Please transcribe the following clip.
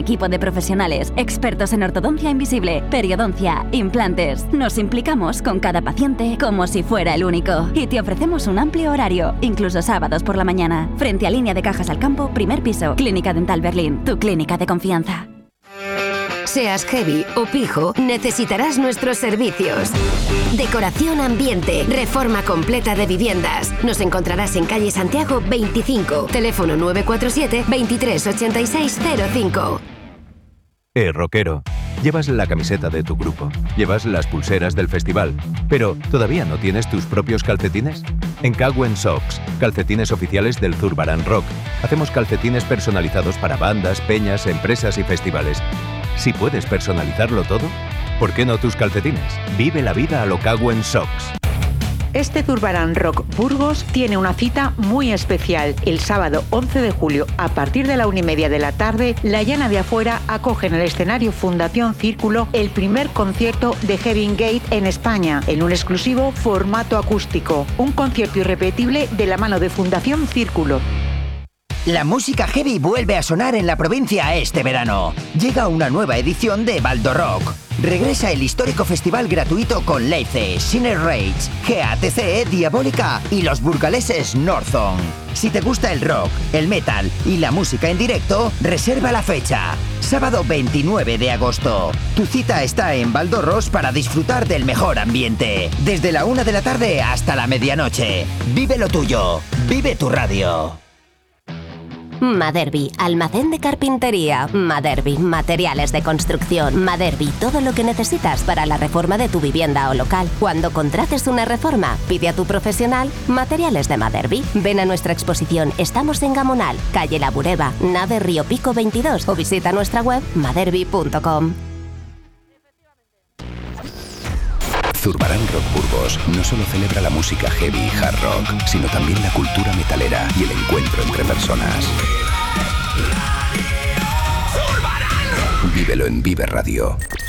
equipo de profesionales, expertos en ortodoncia invisible, periodoncia, implantes. Nos implicamos con cada paciente como si fuera el único. Y te ofrecemos un amplio horario, incluso sábados por la mañana. Frente a Línea de Cajas al Campo, primer piso. Clínica Dental Berlín, tu clínica de confianza. Seas heavy o pijo, necesitarás nuestros servicios. Decoración ambiente, reforma completa de viviendas. Nos encontrarás en calle Santiago 25, teléfono 947 23 86 05. Rockero, llevas la camiseta de tu grupo, llevas las pulseras del festival, pero ¿todavía no tienes tus propios calcetines? En Cagüen Socks, calcetines oficiales del Zurbarán Rock. Hacemos calcetines personalizados para bandas, peñas, empresas y festivales. Si puedes personalizarlo todo, ¿por qué no tus calcetines? Vive la vida a lo Cagüen Socks. Este Zurbarán Rock Burgos tiene una cita muy especial. El sábado 11 de julio, a partir de la 1:30 de la tarde, la Llana de Afuera acoge en el escenario Fundación Círculo el primer concierto de Heavy Gate en España, en un exclusivo formato acústico. Un concierto irrepetible de la mano de Fundación Círculo. La música heavy vuelve a sonar en la provincia este verano. Llega una nueva edición de Baldo Rock. Regresa el histórico festival gratuito con Leice, Sinner Rage, GATC, Diabólica y los burgaleses Northon. Si te gusta el rock, el metal y la música en directo, reserva la fecha. Sábado 29 de agosto. Tu cita está en Valdorros para disfrutar del mejor ambiente. Desde la 1 de la tarde hasta la medianoche. Vive lo tuyo. Vive tu radio. Maderbi, almacén de carpintería. Maderbi, materiales de construcción. Maderbi, todo lo que necesitas para la reforma de tu vivienda o local. Cuando contrates una reforma, pide a tu profesional Materiales de Maderbi. Ven a nuestra exposición. Estamos en Gamonal, calle La Bureba, nave Río Pico 22 o visita nuestra web maderbi.com. Zurbarán Rock Burgos no solo celebra la música heavy y hard rock, sino también la cultura metalera y el encuentro entre personas. Vívelo en Vive Radio.